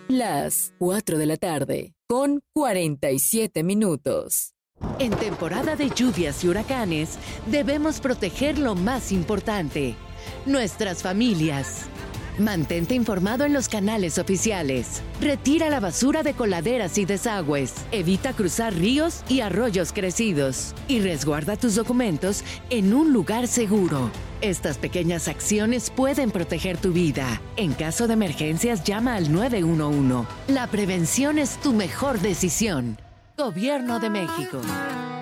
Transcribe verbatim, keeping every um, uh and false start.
Las cuatro de la tarde, con cuarenta y siete minutos. En temporada de lluvias y huracanes, debemos proteger lo más importante, nuestras familias. Mantente informado en los canales oficiales. Retira la basura de coladeras y desagües. Evita cruzar ríos y arroyos crecidos. Y resguarda tus documentos en un lugar seguro. Estas pequeñas acciones pueden proteger tu vida. En caso de emergencias, llama al nueve uno uno. La prevención es tu mejor decisión. Gobierno de México.